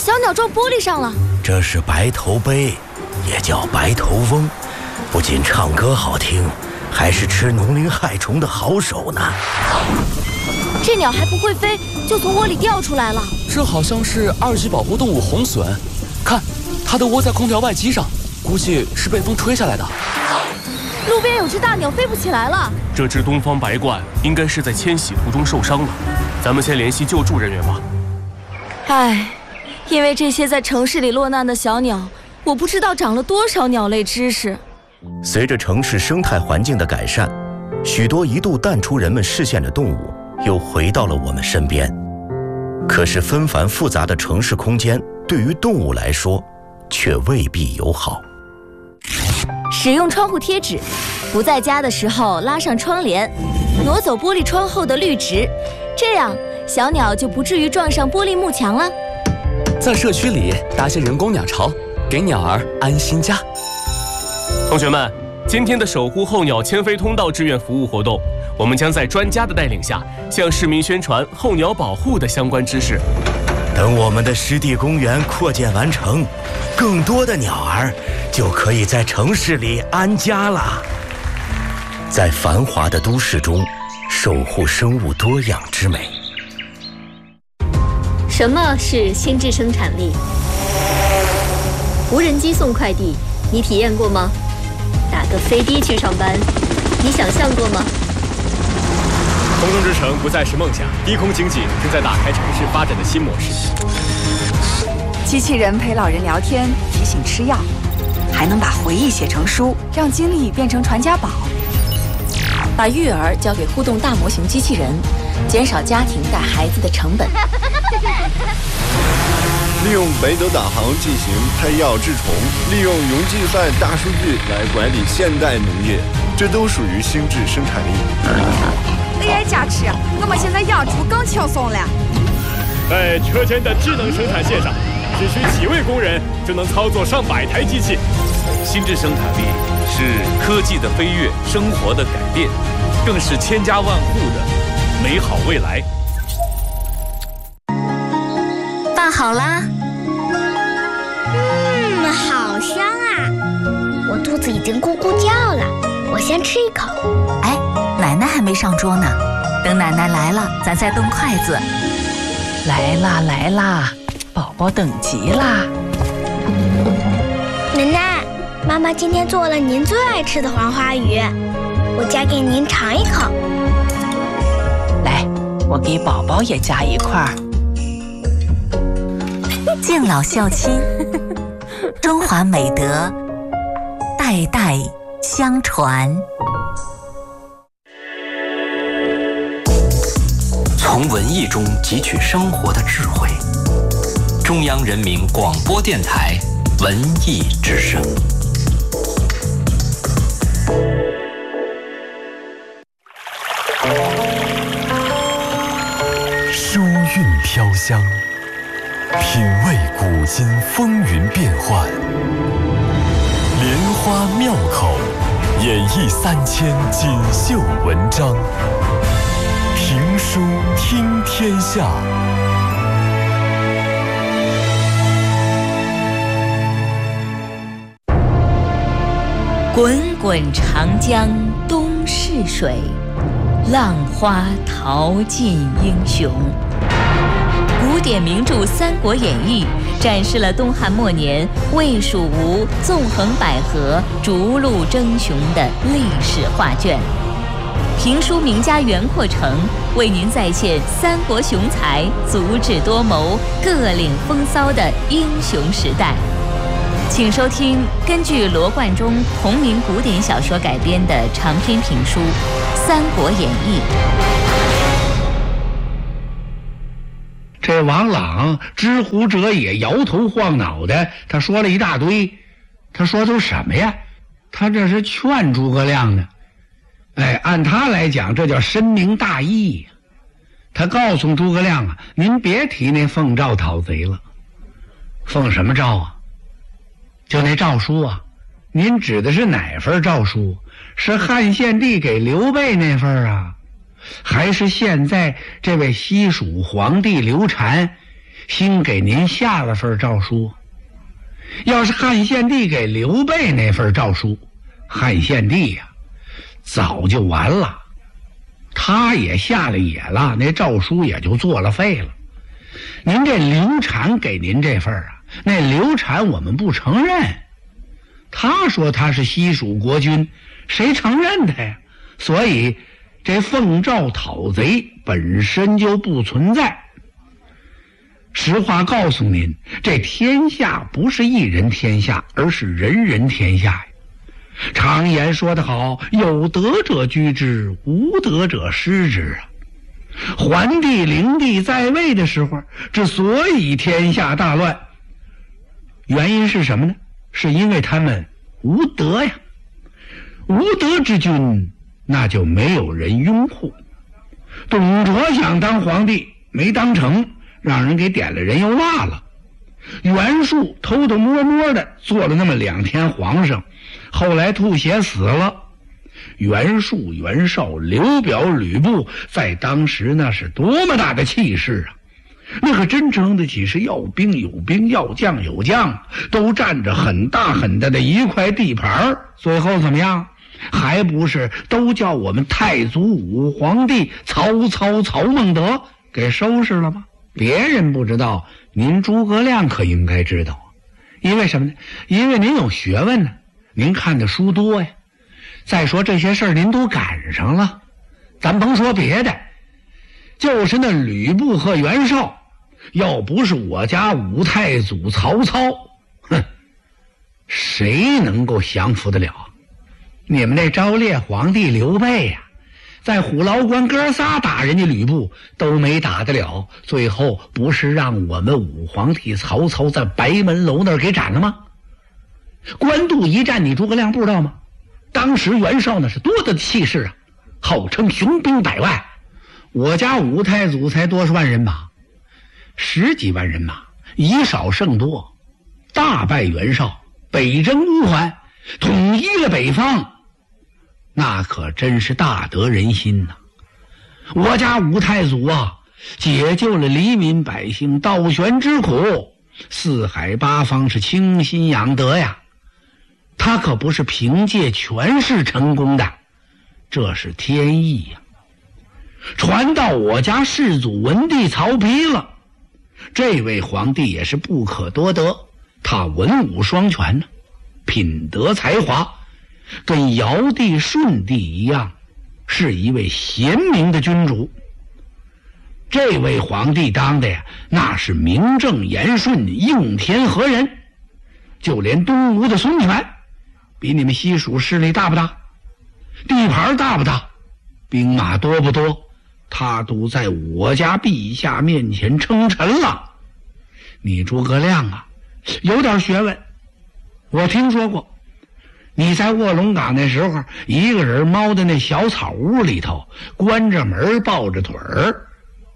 小鸟撞玻璃上了。 这是白头鹎，也叫白头翁，不仅唱歌好听，还是吃农林害虫的好手呢。 这鸟还不会飞，就从窝里掉出来了。 这好像是2级保护动物红隼，看，它都窝在空调外机上，估计是被风吹下来的。 路边有只大鸟飞不起来了。 这只东方白鹳应该是在迁徙途中受伤了，咱们先联系救助人员吧。 唉，因为这些在城市里落难的小鸟，我不知道长了多少鸟类知识。 随着城市生态环境的改善，许多一度淡出人们视线的动物又回到了我们身边。可是纷繁复杂的城市空间对于动物来说却未必友好。 使用窗户贴纸，不在家的时候拉上窗帘，挪走玻璃窗后的绿植，这样小鸟就不至于撞上玻璃幕墙了。 在社区里搭些人工鸟巢，给鸟儿安心家。 同学们，今天的守护候鸟迁飞通道志愿服务活动，我们将在专家的带领下，向市民宣传候鸟保护的相关知识。 等我们的湿地公园扩建完成，更多的鸟儿就可以在城市里安家了。在繁华的都市中，守护生物多样之美。 什么是心智生产力？无人机送快递，你体验过吗？打个飞的去上班，你想象过吗？ 空中之城不再是梦想，低空经济正在打开城市发展的新模式。 机器人陪老人聊天，提醒吃药，还能把回忆写成书，让经历变成传家宝。 把育儿交给互动大模型机器人，减少家庭带孩子的成本。 利用北斗导航进行拍药治虫，利用云计算大数据来管理现代农业，这都属于心智生产力。 AI 加持，我们现在养猪更轻松了。 在车间的智能生产线上，只需几位工人就能操作上百台机器。 心智生产力是科技的飞跃，生活的改变，更是千家万户的美好未来。 饭好啦。 好香啊！我肚子已经咕咕叫了，我先吃一口。 哎，奶奶还没上桌呢，等奶奶来了，咱再动筷子。 来啦来啦，宝宝等急啦。 奶奶，妈妈今天做了您最爱吃的黄花鱼，我夹给您尝一口。 来，我给宝宝也夹一块儿。 敬老孝亲，中华美德代代相传。 从文艺中汲取生活的智慧。中央人民广播电台文艺之声。 书韵飘香，品味古今风云变幻，莲花妙口，演绎3000锦绣文章。评书听天下。 滚滚长江东逝水，浪花淘尽英雄。古典名著《三国演义》展示了东汉末年魏、蜀、吴纵横捭阖、逐鹿争雄的历史画卷。评书名家袁阔成为您再现三国雄才足智多谋、各领风骚的英雄时代。请收听根据罗贯中同名古典小说改编的长篇评书《三国演义》。 这王朗知乎者也，摇头晃脑的，他说了一大堆。他说都什么呀？他这是劝诸葛亮呢。按他来讲，这叫深明大义呀。他告诉诸葛亮啊，您别提那奉诏讨贼了。奉什么诏啊？就那诏书啊。您指的是哪份诏书？是汉献帝给刘备那份啊，还是现在这位西蜀皇帝刘禅新给您下了份诏书。要是汉献帝给刘备那份诏书，汉献帝呀，早就完了，他也下了野了，那诏书也就作了废了。您这刘禅给您这份啊，那刘禅我们不承认，他说他是西蜀国君，谁承认他呀？所以这奉诏讨贼本身就不存在。实话告诉您，这天下不是一人天下，而是人人天下呀。常言说得好，有德者居之，无德者失之啊。桓帝、灵帝在位的时候，之所以天下大乱，原因是什么呢？是因为他们无德呀。无德之君，那就没有人拥护。董卓想当皇帝，没当成，让人给点了人又落了。袁术偷偷摸摸的做了那么2天皇上，后来吐血死了。袁术、袁绍、刘表、吕布在当时那是多么大的气势啊！那可真称得起是要兵有兵，要将有将，都占着很大很大的一块地盘。最后怎么样？还不是都叫我们太祖武皇帝曹操、曹孟德给收拾了吗？别人不知道，您诸葛亮可应该知道。因为什么呢？因为您有学问呢，您看的书多呀。再说这些事儿您都赶上了，咱甭说别的，就是那吕布和袁绍，要不是我家五太祖曹操，哼，谁能够降服得了？你们那昭烈皇帝刘备呀，在虎牢关哥仨打人家吕布都没打得了，最后不是让我们武皇帝曹操在白门楼那儿给斩了吗？官渡一战你诸葛亮不知道吗？当时袁绍那是多大的气势啊，号称雄兵100万，我家五太祖才多少万人马，10几万人马，以少胜多，大败袁绍，北征乌桓，统一了北方，那可真是大得人心呐。我家五太祖啊，解救了黎民百姓倒悬之苦，四海八方是倾心仰德呀。他可不是凭借权势成功的，这是天意呀。传到我家世祖文帝曹丕了，这位皇帝也是不可多得，他文武双全呢，品德才华跟尧帝、舜帝一样，是一位贤明的君主。这位皇帝当的呀，那是名正言顺、应天何人。就连东吴的孙权，比你们西蜀势力大不大？地盘大不大？兵马多不多？他都在我家陛下面前称臣了。你诸葛亮啊，有点学问。我听说过，你在卧龙岗那时候，一个人猫在那小草屋里头，关着门抱着腿儿，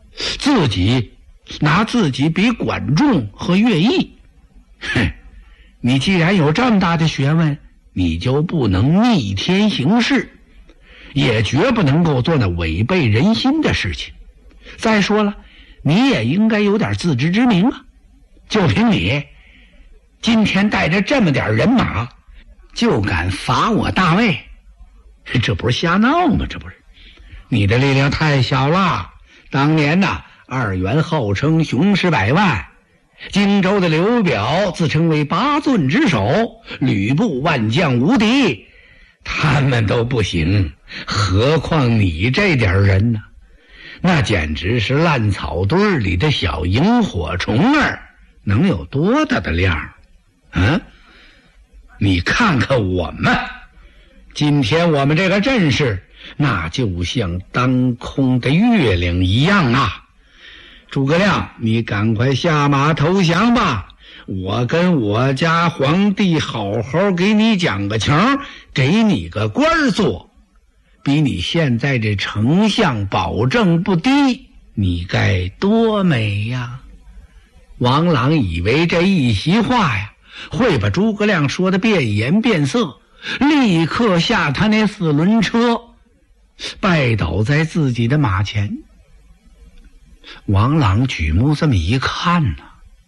拿自己比管仲和乐毅。哼，你既然有这么大的学问，你就不能逆天行事，也绝不能够做那违背人心的事情。再说了，你也应该有点自知之明啊。就凭你今天带着这么点人马就敢伐我大魏，这不是瞎闹吗？这不是，你的力量太小了。当年呐，2袁号称雄师100万，荆州的刘表自称为8郡之首，吕布万将无敌，他们都不行，何况你这点人呢？那简直是烂草堆里的小萤火虫儿，能有多大的量？你看看我们，今天我们这个阵势，那就像当空的月亮一样啊！诸葛亮，你赶快下马投降吧，我跟我家皇帝好好给你讲个情，给你个官做，比你现在这丞相保证不低，你该多美呀！王朗以为这一席话呀，会把诸葛亮说得变颜变色，立刻下他那4轮车，拜倒在自己的马前。 王朗举目这么一看呢，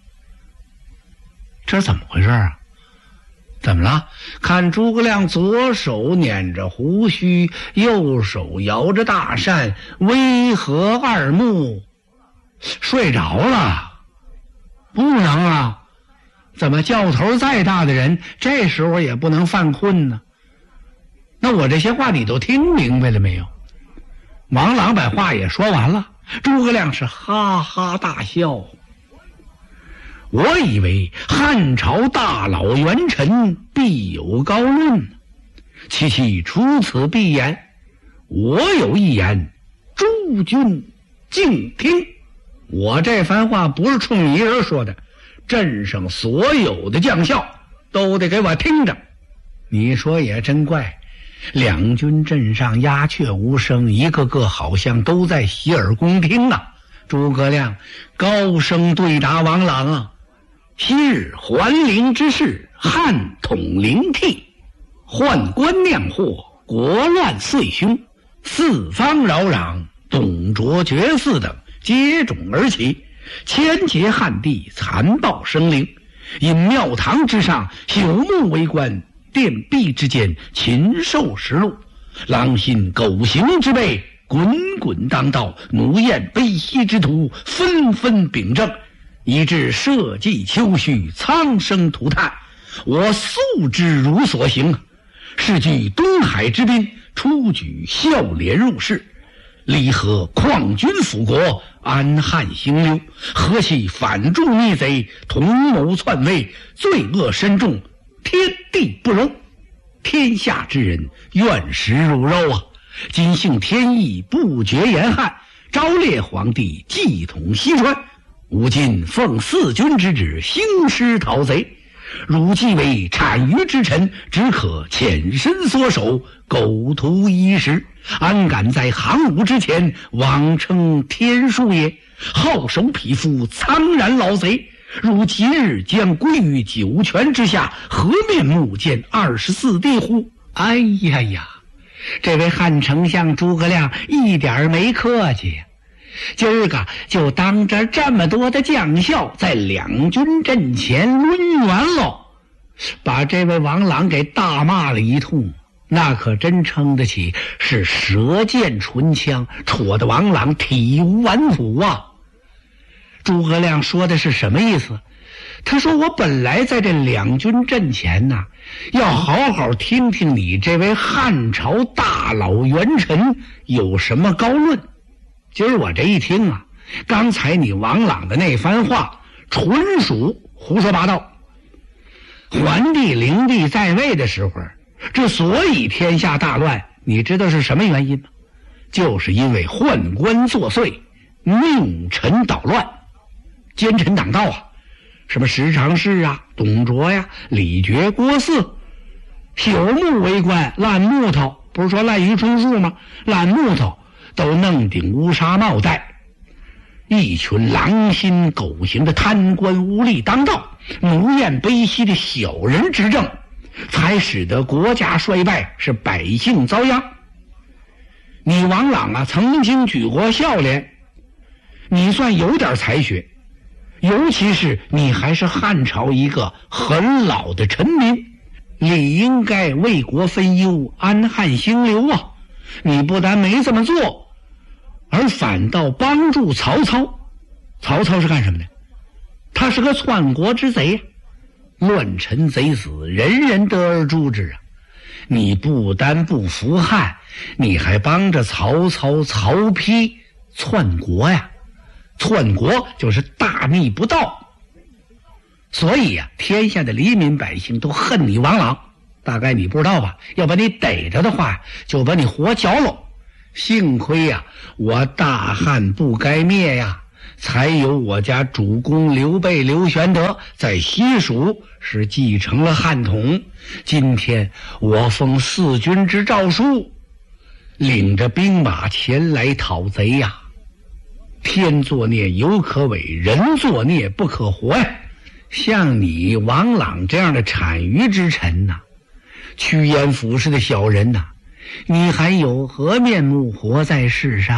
这怎么回事啊？怎么了？看诸葛亮左手捻着胡须，右手摇着大扇，微合二目，睡着了？不能啊！怎么教头再大的人，这时候也不能犯困呢？那我这些话你都听明白了没有？王朗把话也说完了，诸葛亮是哈哈大笑。我以为汉朝大老元臣必有高论，其出此必言。我有一言，诸君静听。我这番话不是冲你一人说的，镇上所有的将校都得给我听着。你说也真怪，两军阵上鸦雀无声，一个个好像都在洗耳恭听啊。诸葛亮高声对答王朗啊：昔日还陵之事，汉统灵替，宦官酿祸，国乱岁凶，四方扰攘，董卓绝嗣等接踵而起，千劫汉地，残暴生灵。因庙堂之上朽木为官，殿壁之间禽兽食禄，狼心狗行之辈滚滚当道，奴艳卑西之徒纷纷秉政，以致社稷丘墟，苍生涂炭。我素知汝所行，是据东海之滨，出举孝廉入仕，离合旷军辅国，安汉兴溜，何其反助逆贼，同谋篡位，罪恶深重，天地不容。天下之人愿食汝肉啊！今幸天意，不绝严汉，昭烈皇帝继统西川。吾今奉四君之旨，兴师讨贼。汝既为谄谀之臣，只可潜身缩手，苟图一时，安敢在行伍之前妄称天数也？好手匹夫，苍然老贼！汝即日将归于九泉之下，何面目见24帝乎？哎呀呀，这位汉丞相诸葛亮一点没客气呀！今儿个就当着这么多的将校，在两军阵前抡圆喽，把这位王朗给大骂了一通，那可真称得起是舌剑唇枪，戳得王朗体无完肤啊！诸葛亮说的是什么意思？他说我本来在这两军阵前呢，要好好听听你这位汉朝大老元臣有什么高论。今儿我这一听啊，刚才你王朗的那番话纯属胡说八道。桓帝灵帝在位的时候，之所以天下大乱，你知道是什么原因吗？就是因为宦官作祟，佞臣捣乱，奸臣党道啊，什么石常氏啊、董卓呀、李傕、郭汜，朽木为官，烂木头，不是说滥竽充数吗？烂木头都弄顶乌纱帽戴，一群狼心狗行的贪官污吏当道，奴艳卑西的小人执政，才使得国家衰败，是百姓遭殃。你王朗啊，曾经举过孝廉，你算有点才学，尤其是你还是汉朝一个很老的臣民，理应该为国分忧，安汉兴流啊！你不但没这么做，而反倒帮助曹操。曹操是干什么的？他是个篡国之贼啊！乱臣贼死，人人得而诛之啊！你不单不服汉，你还帮着曹操、曹丕篡国呀！篡国就是大逆不道。所以啊，天下的黎民百姓都恨你王朗。大概你不知道吧？要把你逮着的话，就把你活绞喽。幸亏呀，我大汉不该灭呀，才有我家主公刘备、刘玄德在西蜀是继承了汉统。今天我奉四君之诏书，领着兵马前来讨贼呀。天作孽犹可违，人作孽不可活呀！像你王朗这样的谄谀之臣呐，趋炎附势的小人呐，你还有何面目活在世上？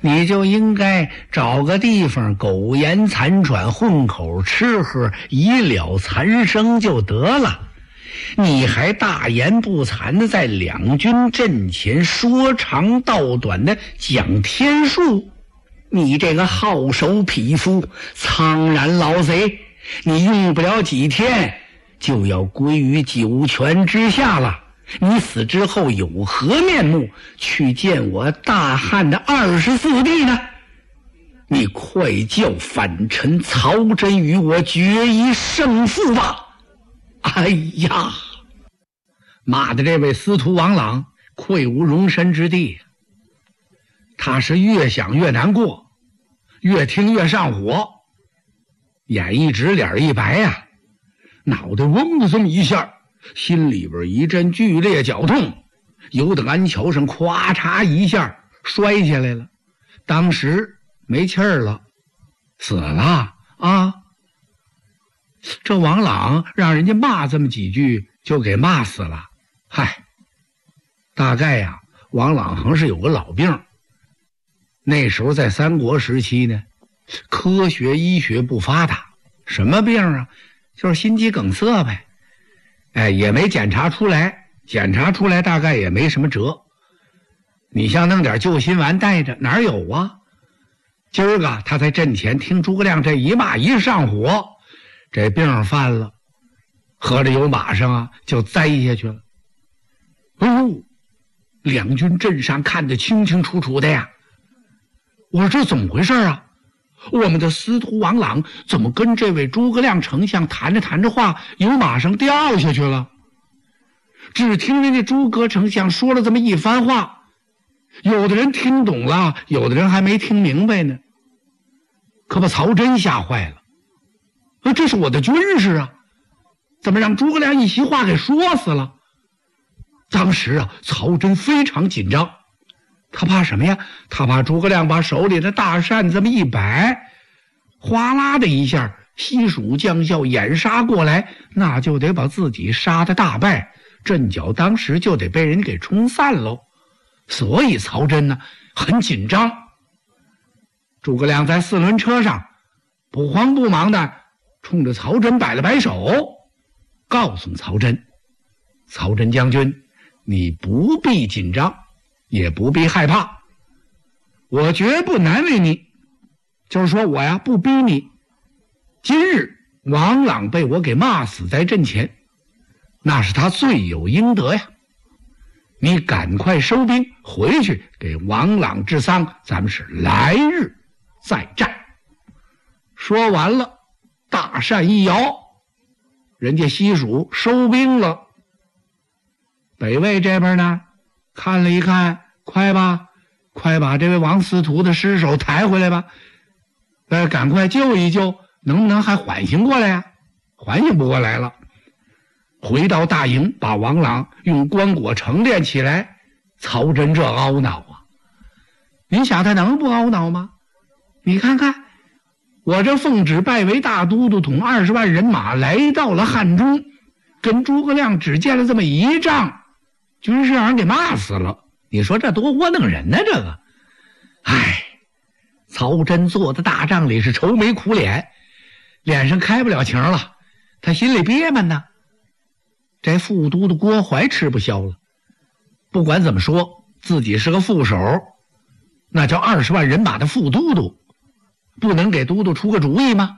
你就应该找个地方苟延残喘，混口吃喝，以了残生就得了。你还大言不惭的在两军阵前说长道短的讲天数，你这个好手匹夫、苍然老贼，你用不了几天就要归于九泉之下了。你死之后有何面目去见我大汉的24弟呢？你快叫反臣曹真与我决一胜负吧！哎呀，骂的这位司徒王朗愧无容身之地，他是越想越难过，越听越上火，眼一直脸一白呀，脑袋嗡的这么一下，心里边一阵剧烈绞痛，由得安桥上咵嚓一下摔下来了，当时没气儿了，死了啊！这王朗让人家骂这么几句就给骂死了。嗨，大概呀，王朗横是有个老病。那时候在三国时期呢，科学医学不发达，什么病啊？就是心肌梗塞呗。哎，也没检查出来，检查出来大概也没什么辙。你像弄点救心丸带着，哪有啊？今儿个他在阵前听诸葛亮这一骂一上火，这病犯了，合着有马上啊就栽下去了。哦，两军阵上看得清清楚楚的呀。我说这怎么回事啊？我们的司徒王朗怎么跟这位诸葛亮丞相谈着谈着话，由马上掉下去了？只听人家诸葛丞相说了这么一番话，有的人听懂了，有的人还没听明白呢，可把曹真吓坏了。这是我的军师啊，怎么让诸葛亮一席话给说死了？当时啊，曹真非常紧张，他怕什么呀？他怕诸葛亮把手里的大扇这么一摆，哗啦的一下，西蜀将校掩杀过来，那就得把自己杀得大败，阵脚当时就得被人给冲散喽。所以曹真呢很紧张。诸葛亮在4轮车上不慌不忙的冲着曹真摆了摆手，告诉曹真：曹真将军，你不必紧张，也不必害怕，我绝不难为你，就是说我呀不逼你。今日王朗被我给骂死在阵前，那是他罪有应得呀，你赶快收兵回去给王朗治丧，咱们是来日再战。说完了，大扇一摇，人家西蜀收兵了。北魏这边呢看了一看，快把这位王司徒的尸首抬回来吧，赶快救一救，能不能还缓醒过来呀？缓醒不过来了。回到大营，把王朗用棺椁盛殓起来。曹真这懊恼啊！你想他能不懊恼吗？你看看，我这奉旨拜为大都督，统20万人马来到了汉中，跟诸葛亮只见了这么一仗，军师让人给骂死了。你说这多窝囊人呢？这个，唉，曹真坐在大帐里是愁眉苦脸，脸上开不了情了，他心里憋闷呢。这副都督郭槐吃不消了，不管怎么说，自己是个副手，那叫20万人马的副都督，不能给都督出个主意吗？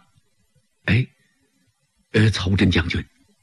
曹真将军，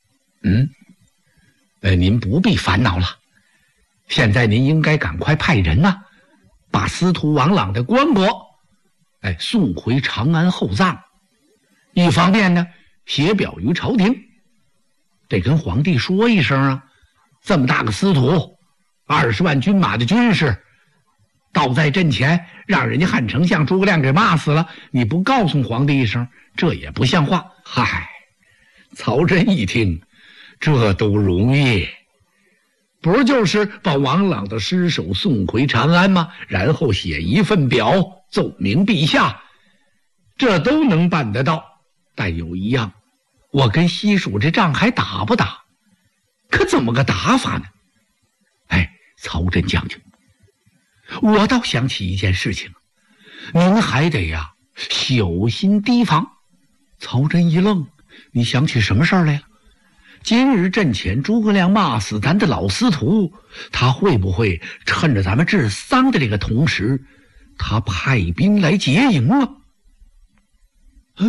您不必烦恼了，现在您应该赶快派人呐，把司徒王朗的棺椁送回长安厚葬。一方面呢，写表于朝廷，得跟皇帝说一声啊，这么大个司徒，20万军马的军士，倒在阵前让人家汉丞相诸葛亮给骂死了，你不告诉皇帝一声，这也不像话。嗨，曹真一听，这都容易，不就是把王朗的尸首送回长安吗？然后写一份表奏明陛下，这都能办得到。但有一样，我跟西蜀这仗还打不打？可怎么个打法呢？曹真将军，我倒想起一件事情， 您还得呀小心提防。曹真一愣，你想起什么事儿来了？今日阵前诸葛亮骂死咱的老司徒，他会不会趁着咱们治丧的这个同时，他派兵来劫营啊？哎，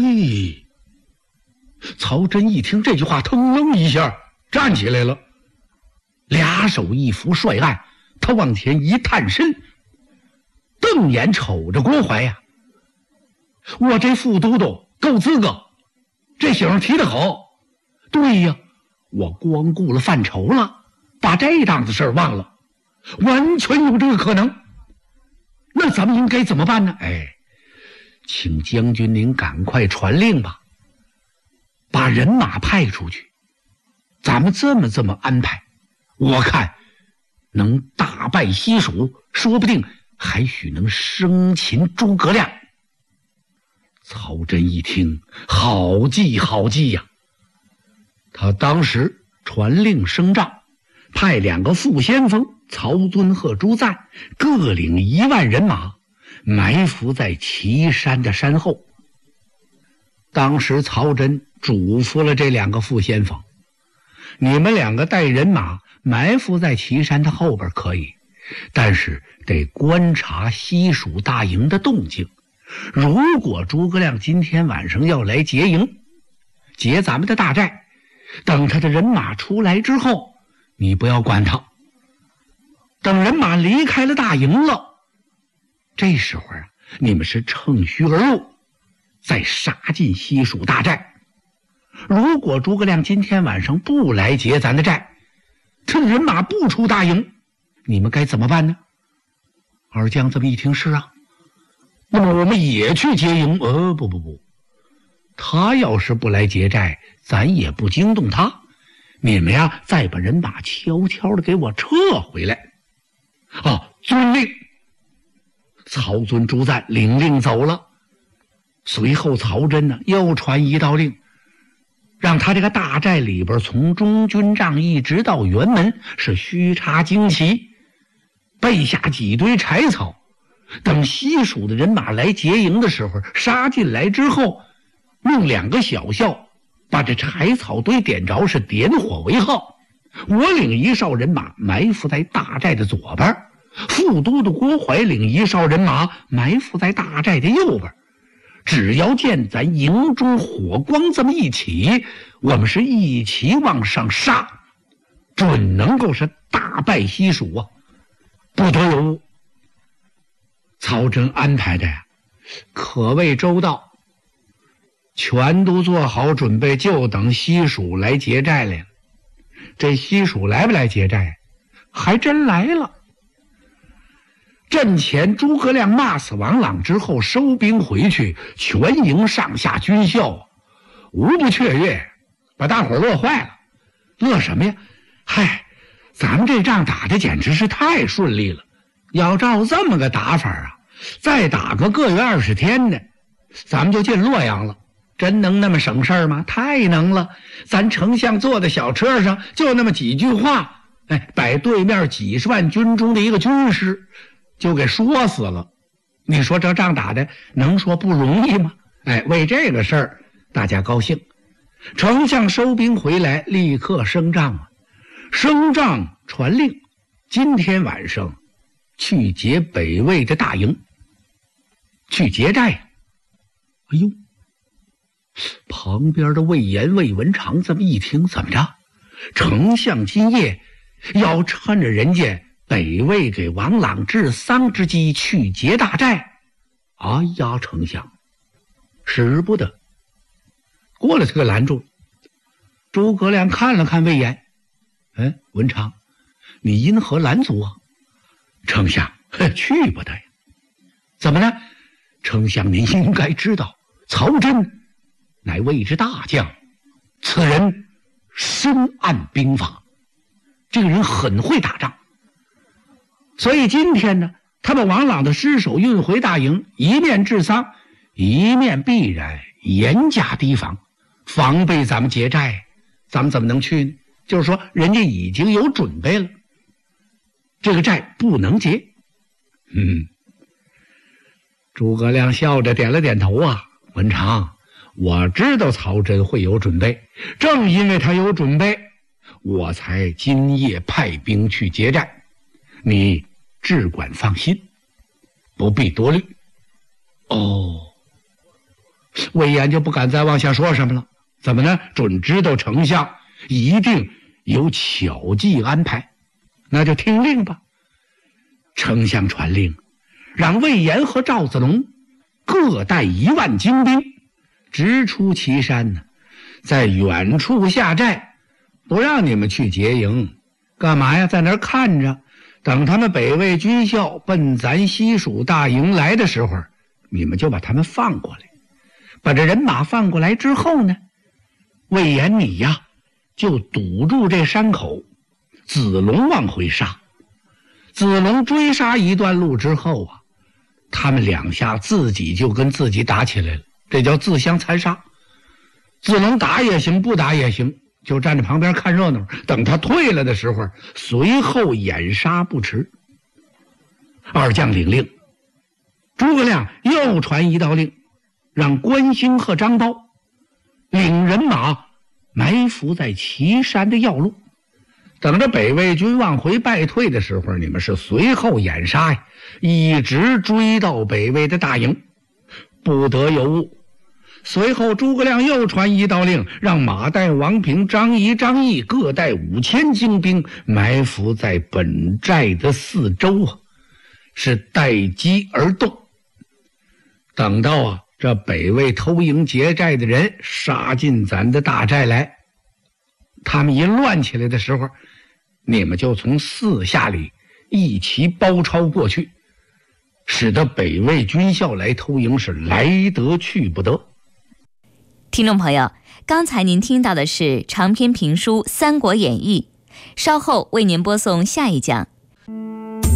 曹真一听这句话，腾楞一下站起来了，俩手一扶帅案，他往前一探身，瞪眼瞅着郭淮呀，我这副都督够资格，这醒提得好。对呀，我光顾了犯愁了，把这档子事儿忘了，完全有这个可能。那咱们应该怎么办呢？请将军您赶快传令吧，把人马派出去。咱们这么安排，我看能大败西蜀，说不定还许能生擒诸葛亮。曹真一听，好计好计呀！他当时传令升帐，派2个副先锋曹遵和朱赞各领1万人马，埋伏在岐山的山后。当时曹真嘱咐了这2个副先锋，你们2个带人马埋伏在岐山的后边可以，但是得观察西蜀大营的动静。如果诸葛亮今天晚上要来劫营，劫咱们的大寨，等他的人马出来之后，你不要管他。等人马离开了大营了，这时候啊，你们是乘虚而入，再杀进西蜀大寨。如果诸葛亮今天晚上不来劫咱的寨，他的人马不出大营，你们该怎么办呢？二将这么一听，是啊，那么我们也去劫营。不，他要是不来劫寨，咱也不惊动他。你们呀，再把人马悄悄的给我撤回来。遵令。曹遵、朱赞领令走了。随后曹真呢又传一道令，让他这个大寨里边从中军帐一直到辕门是虚插旌旗，备下几堆柴草，等西蜀的人马来劫营的时候，杀进来之后，命2个小校把这柴草堆点着，是点火为号。我领1哨人马埋伏在大寨的左边，副都督郭淮领1哨人马埋伏在大寨的右边。只要见咱营中火光这么一起，我们是一起往上杀，准能够是大败西蜀啊！不得有误。曹真安排的呀，可谓周到，全都做好准备，就等西蜀来劫寨来了。这西蜀来不来劫寨？还真来了。阵前诸葛亮骂死王朗之后，收兵回去，全营上下军校无不雀跃，把大伙乐坏了。乐什么呀？咱们这仗打得简直是太顺利了。要照这么个打法啊，再打个月20天呢，咱们就进洛阳了。真能那么省事儿吗？太能了。咱丞相坐在小车上，就那么几句话，把对面几十万军中的一个军师就给说死了。你说这仗打的能说不容易吗？为这个事儿大家高兴。丞相收兵回来，立刻升帐啊，升帐传令，今天晚上去劫北魏的大营，去劫寨。旁边的魏延、魏文长这么一听，怎么着？丞相今夜要趁着人家北魏给王朗治丧之机去劫大寨？哎呀，丞相，使不得！过来，他给拦住了。诸葛亮看了看魏延，文长，你因何拦阻啊？丞相，去不得呀。怎么呢？丞相您应该知道，曹真乃魏之大将，此人深谙兵法，这个人很会打仗。所以今天呢，他把王朗的尸首运回大营，一面治丧，一面必然严加提防，防备咱们劫寨。咱们怎么能去呢？就是说人家已经有准备了，这个寨不能劫。 诸葛亮笑着点了点头啊，文长，我知道曹真会有准备，正因为他有准备，我才今夜派兵去劫寨，你只管放心，不必多虑。哦，魏延就不敢再往下说什么了。怎么呢？准知道丞相一定有巧计安排，那就听令吧。丞相传令，让魏延和赵子龙各带1万精兵，直出祁山呢，在远处下寨，不让你们去劫营。干嘛呀？在那儿看着，等他们北魏军校奔咱西蜀大营来的时候，你们就把他们放过来。把这人马放过来之后呢，魏延你呀就堵住这山口，子龙往回杀。子龙追杀一段路之后啊，他们两下自己就跟自己打起来了，这叫自相残杀。子龙打也行，不打也行，就站在旁边看热闹，等他退了的时候，随后掩杀不迟。二将领令，诸葛亮又传一道令，让关兴和张苞领人马埋伏在祁山的要路，等着北魏军往回败退的时候，你们是随后掩杀呀，一直追到北魏的大营，不得有误。随后诸葛亮又传一道令，让马岱、王平、张仪、张翼各带5000精兵埋伏在本寨的四周啊，是待机而动。等到啊这北魏偷营劫寨的人杀进咱的大寨来，他们一乱起来的时候，你们就从四下里一齐包抄过去，使得北魏军校来偷营是来得去不得。 听众朋友，刚才您听到的是长篇评书《三国演义》，稍后为您播送下一讲。